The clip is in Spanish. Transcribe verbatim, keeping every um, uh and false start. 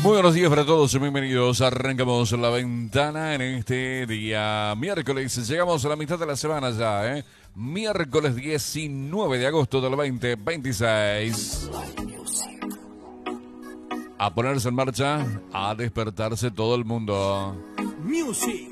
Muy buenos días para todos y bienvenidos. Arrancamos la ventana en este día miércoles. Llegamos a la mitad de la semana ya, ¿eh? Miércoles diecinueve de agosto del veinte veintiséis. A ponerse en marcha, a despertarse todo el mundo. Music.